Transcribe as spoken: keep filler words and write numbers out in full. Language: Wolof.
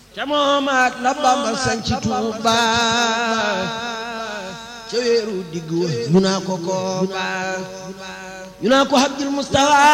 ca moomaat la Bamba sañ ci Tuuba ca weeru diggu ñu naa ko kooba ñu naa ko Abdul Mustafa